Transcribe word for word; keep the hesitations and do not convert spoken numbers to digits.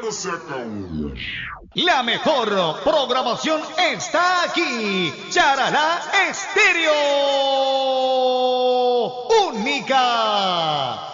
se acabó. La mejor programación está aquí. Charalá Estéreo. Única.